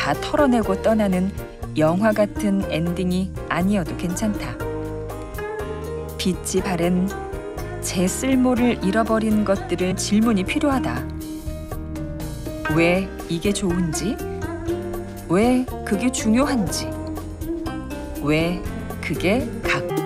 다 털어내고 떠나는 영화 같은 엔딩이 아니어도 괜찮다. 빛이 바른 제 쓸모를 잃어버린 것들을 질문이 필요하다. 왜 이게 좋은지? 왜 그게 중요한지? 왜 그게 각